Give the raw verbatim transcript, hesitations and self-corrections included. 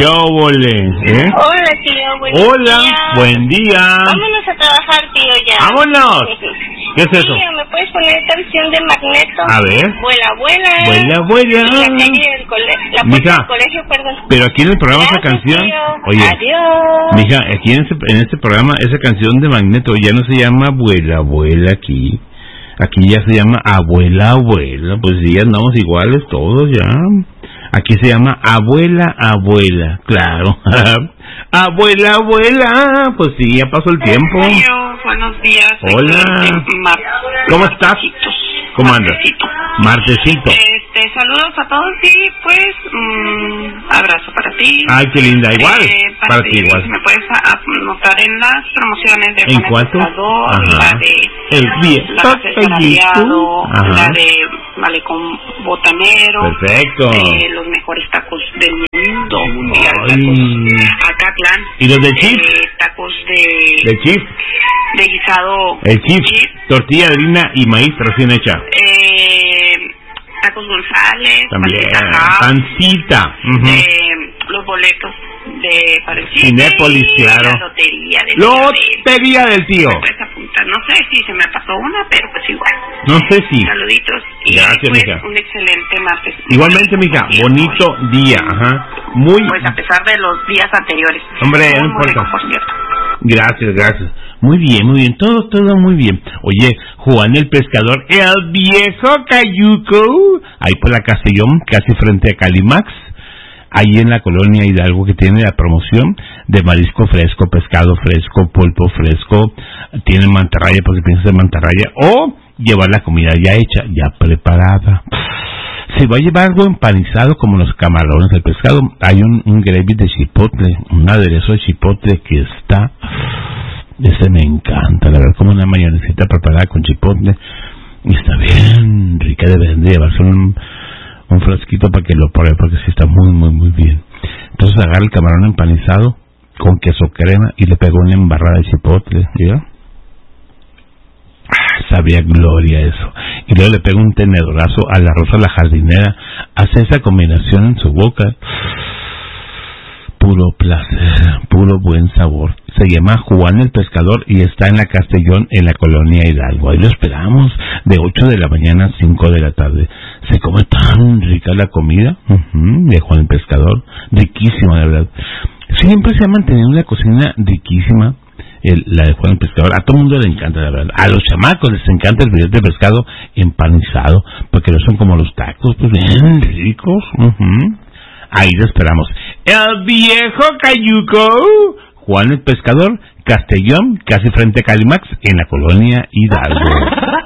¿Qué óvole? ¿Eh? Hola, tío. Buen Hola, día. buen día. Vámonos a trabajar, tío, ya. ¡Vámonos! ¿Qué es eso? Tío, ¿me puedes poner canción de Magneto? A ver. Vuela, vuela. Vuela, vuela. La calle del colegio, la puerta Mija, del colegio, perdón. pero aquí en el programa Gracias, esa canción... tío. Oye, Adiós. mija, aquí en este, en este programa esa canción de Magneto ya no se llama Vuela, vuela aquí. Aquí ya se llama Abuela, abuela. Pues sí, andamos iguales todos ya. Aquí se llama Abuela, abuela. Claro. Abuela, abuela. Pues sí, ya pasó el tiempo. Adiós, buenos días. Hola. ¿Cómo estás? ¿Cómo andas? Martesito. Este, saludos a todos y pues mmm, abrazo para ti. Ay, qué linda, igual. Eh, para, para ti igual. Me puedes anotar en las promociones de ¿En cuánto? La de el viejo la la de Malecón Botanero. Perfecto. Eh, los mejores tacos del mundo mundial. Acatlán. ¿Y los de chip? Eh, tacos de de chip. De guisado. El chip. chip. Tortilla de harina y maíz recién hecha. Eh, tacos González. También. Pancita. Uh-huh. Eh, los boletos de para el cine. Cinépolis, claro. La lotería del Lotería del tío. Puedes apuntar. No sé si se me pasó una, pero pues igual. No sé si. Saluditos. Y gracias, pues, mija. Un excelente martes. Igualmente, mija. Bonito día. Ajá. Muy. Pues a pesar de los días anteriores. Hombre, muy, no importa. Muy rico, por cierto. Gracias, gracias. Muy bien, muy bien. Todo, todo muy bien. Oye, Juan el Pescador, el viejo cayuco, ahí por la Castellón, casi frente a Calimax, ahí en la colonia Hidalgo, que tiene la promoción de marisco fresco, pescado fresco, pulpo fresco, tiene mantarraya, porque piensas en mantarraya, o llevar la comida ya hecha, ya preparada. Si va a llevar algo empanizado como los camarones del pescado, hay un, un gravy de chipotle, un aderezo de chipotle que está, ese me encanta, la verdad, como una mayonesita preparada con chipotle, y está bien rica, deben de llevarse un, un frasquito para que lo pruebe, porque sí está muy, muy, muy bien. Entonces agarra el camarón empanizado con queso crema y le pegó una embarrada de chipotle, ¿ya? Sabía gloria eso. Y luego le pega un tenedorazo al arroz a la jardinera, hace esa combinación en su boca, puro placer, puro buen sabor. Se llama Juan el Pescador y está en la Castellón, en la colonia Hidalgo. Ahí lo esperamos de ocho de la mañana a cinco de la tarde. Se come tan rica la comida uh-huh, de Juan el Pescador, riquísima, de verdad. Siempre se ha mantenido una cocina riquísima. El, la de Juan el Pescador, a todo el mundo le encanta, la verdad. A los chamacos les encanta el filete de pescado empanizado, porque no son como los tacos, pues bien ricos. Uh-huh. Ahí lo esperamos. El viejo cayuco, Juan el Pescador, Castellón, casi frente a Calimax, en la colonia Hidalgo.